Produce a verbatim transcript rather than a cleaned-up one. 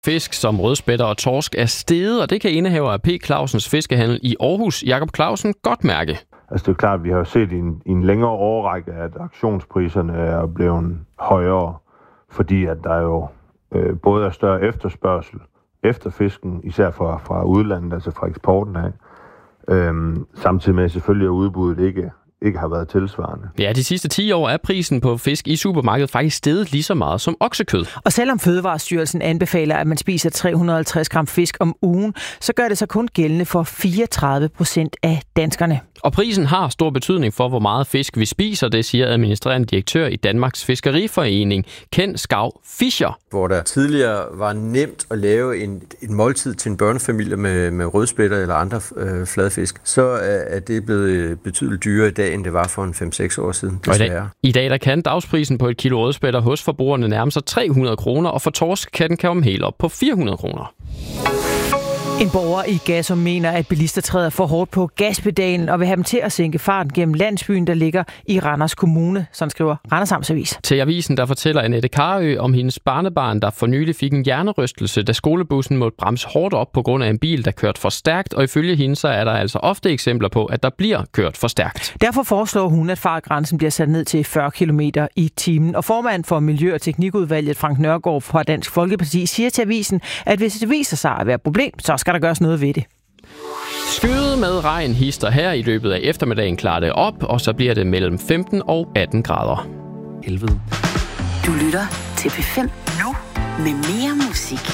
Fisk som rødspætter og torsk er steget, og det kan indehaver af P. Clausens Fiskehandel i Aarhus, Jakob Clausen, godt mærke. Altså det er klart, at vi har jo set i en, i en længere årrække, at aktionspriserne er blevet højere, fordi at der jo øh, både er større efterspørgsel efter fisken, især fra, fra udlandet, altså fra eksporten af, øhm, samtidig med selvfølgelig, at udbuddet ikke ikke har været tilsvarende. Ja, de sidste ti år er prisen på fisk i supermarkedet faktisk steget lige så meget som oksekød. Og selvom Fødevarestyrelsen anbefaler, at man spiser tre hundrede og halvtreds gram fisk om ugen, så gør det så kun gældende for fireogtredive procent af danskerne. Og prisen har stor betydning for, hvor meget fisk vi spiser, det siger administrerende direktør i Danmarks Fiskeriforening, Ken Skau Fischer. Hvor der tidligere var nemt at lave en, en måltid til en børnefamilie med, med rødspætter eller andre øh, fladfisk, så er det blevet betydeligt dyrere i dag, end det var for en fem seks år siden. I dag, I dag der kan dagsprisen på et kilo rødspætter hos forbrugerne nærme sig tre hundrede kroner, og for torsk kan den komme helt op på fire hundrede kroner. En borger i Gassum mener, at bilister træder for hårdt på gaspedalen og vil have dem til at sænke farten gennem landsbyen, der ligger i Randers Kommune, sådan skriver Randers Amtsavis. Til avisen der fortæller Annette Karø om hendes barnebarn, der for nylig fik en hjernerystelse, da skolebussen måtte bremse hårdt op på grund af en bil, der kørte for stærkt, og ifølge hende så er der altså ofte eksempler på, at der bliver kørt for stærkt. Derfor foreslår hun, at fartgrænsen bliver sat ned til fyrre kilometer i timen. Og formand for Miljø- og Teknikudvalget, Frank Nørgaard fra Dansk Folkeparti, siger til avisen, at hvis det viser sig at være et problem, så skal der gøres noget ved det. Skyde med regn hister her i løbet af eftermiddagen klarer det op, og så bliver det mellem femten og atten grader. Helvede. Du lytter til P fem nu med mere musik.